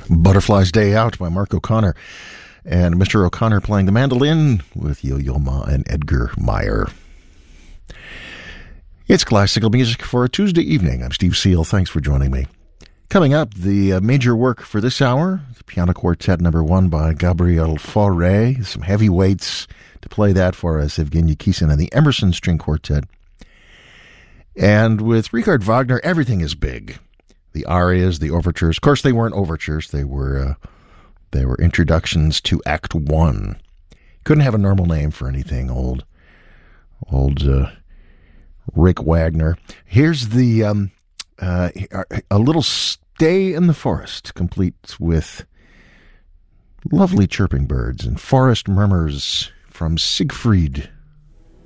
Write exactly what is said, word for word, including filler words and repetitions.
Butterfly's Day Out by Mark O'Connor. And Mister O'Connor playing the mandolin with Yo-Yo Ma and Edgar Meyer. It's classical music for a Tuesday evening. I'm Steve Seal. Thanks for joining me. Coming up, the uh, major work for this hour, the Piano Quartet number one by Gabriel Fauré. Some heavyweights to play that for us, Evgeny Kissin and the Emerson String Quartet. And with Richard Wagner, everything is big. The arias, the overtures. Of course, they weren't overtures. They were uh, they were introductions to Act One. Couldn't have a normal name for anything. Old, old uh, Rick Wagner. Here's the um, uh, a little stay in the forest, complete with lovely chirping birds and forest murmurs from Siegfried